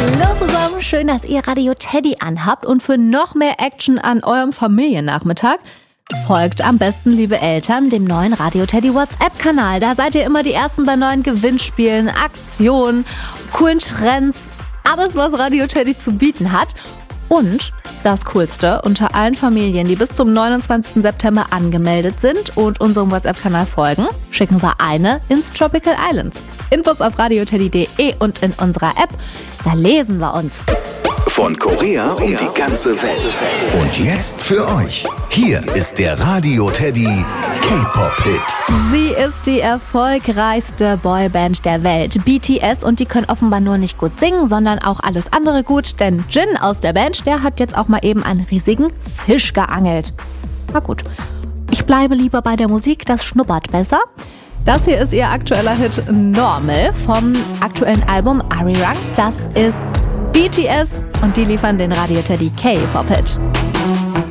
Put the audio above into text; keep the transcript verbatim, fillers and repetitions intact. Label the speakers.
Speaker 1: Hallo zusammen, schön, dass ihr Radio Teddy anhabt und für noch mehr Action an eurem Familiennachmittag folgt am besten, liebe Eltern, dem neuen Radio Teddy WhatsApp-Kanal. Da seid ihr immer die Ersten bei neuen Gewinnspielen, Aktionen, coolen Trends, alles, was Radio Teddy zu bieten hat. Und das Coolste, unter allen Familien, die bis zum neunundzwanzigsten September angemeldet sind und unserem WhatsApp-Kanal folgen, schicken wir eine ins Tropical Islands. Infos auf radioteddy punkt de und in unserer App, da lesen wir uns.
Speaker 2: Von Korea um die ganze Welt. Und jetzt für euch. Hier ist der Radio Teddy K-Pop-Hit.
Speaker 1: Sie ist die erfolgreichste Boyband der Welt, B T S, und die können offenbar nur nicht gut singen, sondern auch alles andere gut, denn Jin aus der Band, der hat jetzt auch mal eben einen riesigen Fisch geangelt. Na gut, ich bleibe lieber bei der Musik, das schnuppert besser. Das hier ist ihr aktueller Hit Normal vom aktuellen Album Arirang. Das ist B T S und die liefern den Radio Teddy K-Pop-Hit.